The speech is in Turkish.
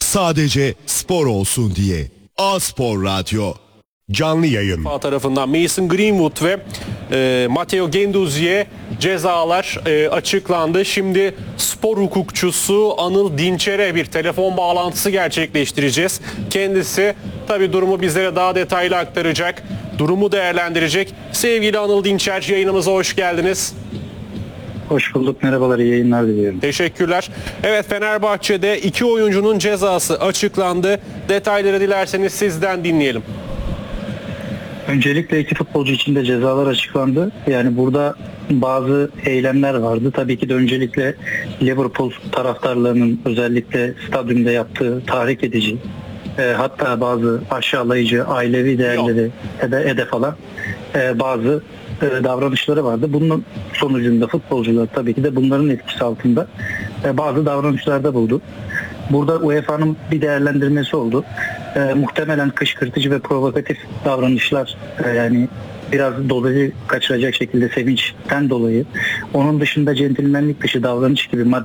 Sadece spor olsun diye. A-Spor Radyo. Canlı yayın. Tarafından Mason Greenwood ve Matteo Guendouzi'ye cezalar açıklandı. Şimdi spor hukukçusu Anıl Dinçer'e bir telefon bağlantısı gerçekleştireceğiz. Kendisi tabii durumu bizlere daha detaylı aktaracak. Durumu değerlendirecek. Sevgili Anıl Dinçer, yayınımıza hoş geldiniz. Hoş bulduk. Merhabalar, iyi yayınlar diliyorum. Teşekkürler. Evet, Fenerbahçe'de iki oyuncunun cezası açıklandı. Detayları dilerseniz sizden dinleyelim. Öncelikle iki futbolcu için de cezalar açıklandı. Yani burada bazı eylemler vardı. Tabii ki de öncelikle Liverpool taraftarlarının özellikle stadyumda yaptığı tahrik edici, hatta bazı aşağılayıcı, ailevi değerleri hedef alan bazı davranışları vardı. Bunun sonucunda futbolcular tabii ki de bunların etkisi altında bazı davranışlarda buldu. Burada UEFA'nın bir değerlendirmesi oldu. Muhtemelen kışkırtıcı ve provokatif davranışlar, yani biraz dolayı kaçıracak şekilde sevinçten dolayı, onun dışında centilmenlik dışı davranış gibi